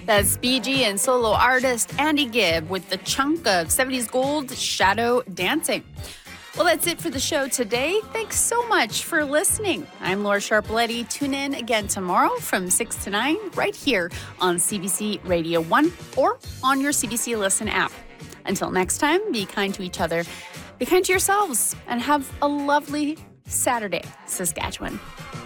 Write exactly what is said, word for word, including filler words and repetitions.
That's B G and solo artist Andy Gibb with the chunk of seventies gold, Shadow Dancing. Well, that's it for the show today. Thanks so much for listening. I'm Laura Sharpletti. Tune in again tomorrow from six to nine right here on C B C Radio one or on your C B C Listen app. Until next time, be kind to each other, be kind to yourselves, and have a lovely Saturday, Saskatchewan.